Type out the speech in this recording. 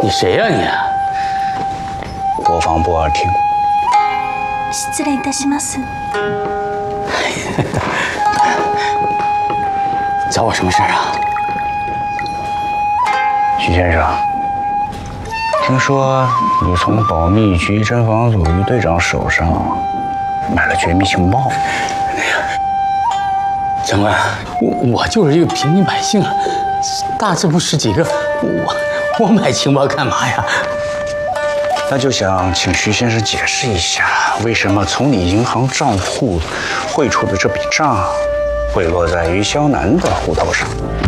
谁呀你？ 国防部耳听。 失礼いたします。 找我什么事儿啊？ 徐先生，听说你从保密局侦防组于队长手上买了绝密情报。 长官，我就是一个平民百姓啊，大字不识几个，我买情报干嘛呀？ 那就想请徐先生解释一下，为什么从你银行账户汇出的这笔账会落在于肖楠的户头上？